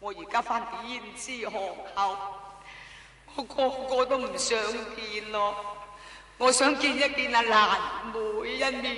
我而家翻電視學校，我個個都唔想見咯。我想見一見阿蘭妹一面。